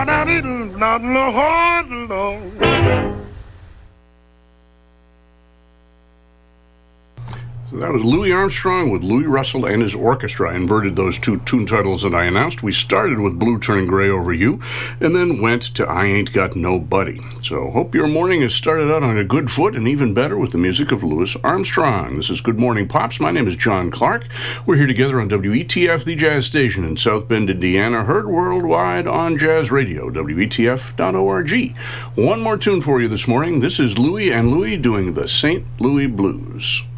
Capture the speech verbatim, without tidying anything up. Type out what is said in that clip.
So that was Louis Armstrong with Louis Russell and his orchestra. I inverted those two tune titles that I announced. We started with Blue Turning Gray Over You, and then went to I Ain't Got Nobody. So hope your morning has started out on a good foot, and even better with the music of Louis Armstrong. This is Good Morning Pops. My name is John Clark. We're here together on W E T F, the Jazz Station in South Bend, Indiana, heard worldwide on Jazz Radio, W E T F dot org. One more tune for you this morning. This is Louis and Louis doing the Saint Louis Blues.